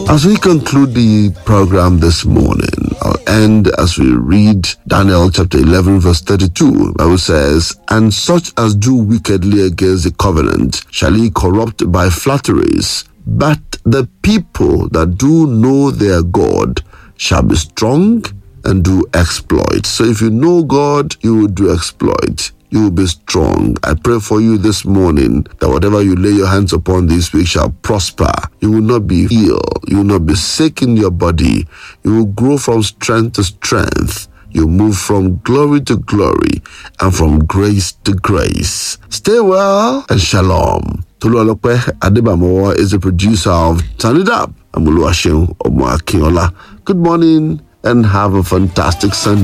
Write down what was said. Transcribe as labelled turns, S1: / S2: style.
S1: As we conclude the program this morning, I'll end as we read Daniel chapter 11 verse 32. The Bible says, "And such as do wickedly against the covenant shall he corrupt by flatteries. But the people that do know their God shall be strong and do exploits." So if you know God, you will do exploit. You will be strong. I pray for you this morning that whatever you lay your hands upon this week shall prosper. You will not be ill. You will not be sick in your body. You will grow from strength to strength. You move from glory to glory and from grace to grace. Stay well and shalom. Toluwalope Adebamowa is the producer of Turn It Up. I'm Oluwaseun Omoakinola. Good morning and have a fantastic Sunday.